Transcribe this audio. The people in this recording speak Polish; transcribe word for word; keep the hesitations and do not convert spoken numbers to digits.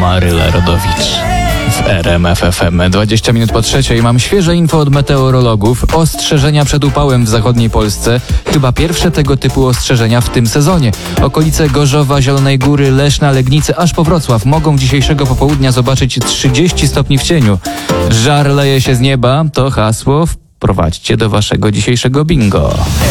Maryla Rodowicz w R M F F M. dwadzieścia minut po trzeciej. Mam świeże info od meteorologów. Ostrzeżenia przed upałem w zachodniej Polsce. Chyba pierwsze tego typu ostrzeżenia w tym sezonie. Okolice Gorzowa, Zielonej Góry, Leszna, Legnicy, aż po Wrocław mogą dzisiejszego popołudnia zobaczyć trzydzieści stopni w cieniu. Żar leje się z nieba. To hasło wprowadźcie do waszego dzisiejszego bingo.